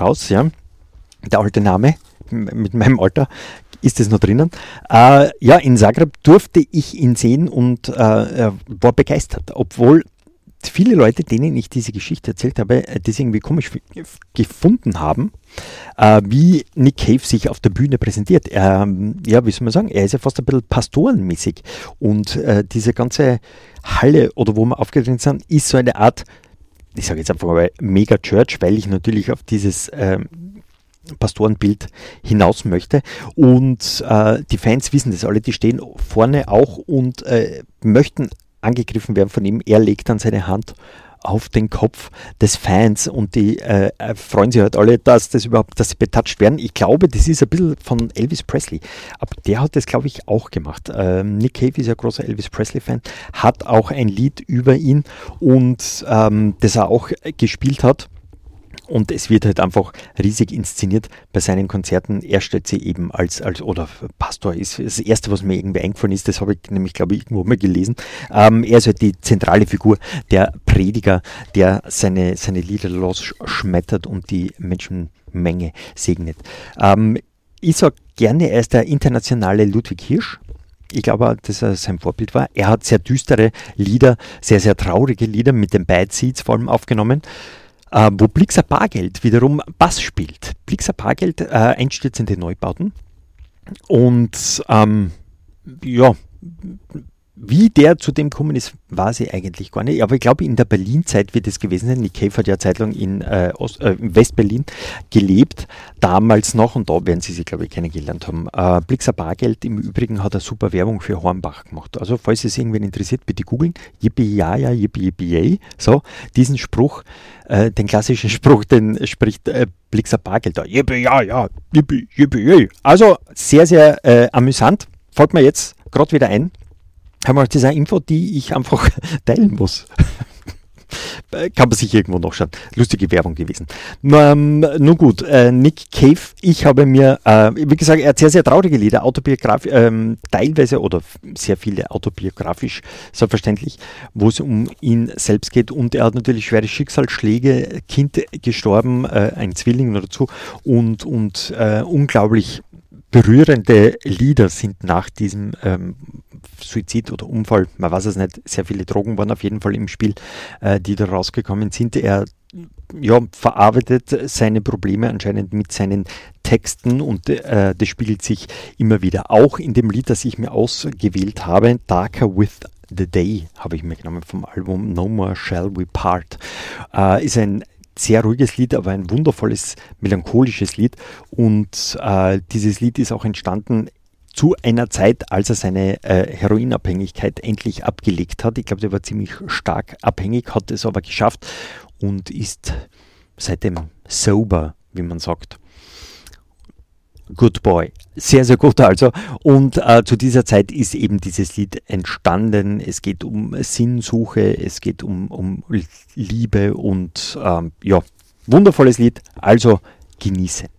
raus, ja. Der alte Name, mit meinem Alter ist es noch drinnen. Ja, in Zagreb durfte ich ihn sehen und war begeistert, obwohl viele Leute, denen ich diese Geschichte erzählt habe, das irgendwie komisch gefunden haben, wie Nick Cave sich auf der Bühne präsentiert. Ja, wie soll man sagen, er ist ja fast ein bisschen pastorenmäßig und diese ganze Halle oder wo wir aufgetreten sind, ist so eine Art, ich sage jetzt einfach mal Mega Church, weil ich natürlich auf dieses Pastorenbild hinaus möchte und die Fans wissen das alle, die stehen vorne auch und möchten angegriffen werden von ihm. Er legt dann seine Hand auf den Kopf des Fans und die freuen sich halt alle, dass sie betatscht werden. Ich glaube, das ist ein bisschen von Elvis Presley, aber der hat das, glaube ich, auch gemacht. Nick Cave ist ja großer Elvis Presley-Fan, hat auch ein Lied über ihn und das er auch gespielt hat. Und es wird halt einfach riesig inszeniert bei seinen Konzerten. Er stellt sie eben als oder Pastor ist das Erste, was mir irgendwie eingefallen ist. Das habe ich nämlich, glaube ich, irgendwo mal gelesen. Er ist halt die zentrale Figur, der Prediger, der seine Lieder losschmettert und die Menschenmenge segnet. Ich sage gerne, er ist der internationale Ludwig Hirsch. Ich glaube, dass er sein Vorbild war. Er hat sehr düstere Lieder, sehr, sehr traurige Lieder mit den Bad Seeds vor allem aufgenommen. Wo Blixa Bargeld wiederum Bass spielt. Blixa Bargeld, einstürzende Neubauten. Und ja, wie der zu dem gekommen ist, weiß ich eigentlich gar nicht. Aber ich glaube, in der Berlin-Zeit wird es gewesen sein. Nick Cave hat ja eine Zeit lang in West-Berlin gelebt, damals noch, und da werden Sie sich, glaube ich, kennengelernt haben. Blixa Bargeld im Übrigen hat eine super Werbung für Hornbach gemacht. Also, falls es irgendwen interessiert, bitte googeln. Yippie, ja, ja, yippie, yippie, yay. So, diesen Spruch, den klassischen Spruch, den spricht Blixa Bargeld da. Yippie, ja, ja, yippie, yippie, yay. Also, sehr, sehr amüsant. Fällt mir jetzt gerade wieder ein. Das ist eine Info, die ich einfach teilen muss. Kann man sich irgendwo noch schauen. Lustige Werbung gewesen. Nun gut, Nick Cave, ich habe mir, wie gesagt, er hat sehr, sehr traurige Lieder, autobiografisch, teilweise oder sehr viele autobiografisch, selbstverständlich, wo es um ihn selbst geht. Und er hat natürlich schwere Schicksalsschläge, Kind gestorben, ein Zwilling oder so und unglaublich berührende Lieder sind nach diesem Suizid oder Unfall, man weiß es nicht, sehr viele Drogen waren auf jeden Fall im Spiel, die da rausgekommen sind. Er verarbeitet seine Probleme anscheinend mit seinen Texten und das spiegelt sich immer wieder. Auch in dem Lied, das ich mir ausgewählt habe, Darker with the Day, habe ich mir genommen vom Album No More Shall We Part. Ist ein sehr ruhiges Lied, aber ein wundervolles, melancholisches Lied und dieses Lied ist auch entstanden zu einer Zeit, als er seine Heroinabhängigkeit endlich abgelegt hat. Ich glaube, der war ziemlich stark abhängig, hat es aber geschafft und ist seitdem sober, wie man sagt. Good Boy. Sehr, sehr gut also. Und zu dieser Zeit ist eben dieses Lied entstanden. Es geht um Sinnsuche, es geht um Liebe und ja, wundervolles Lied. Also genießen.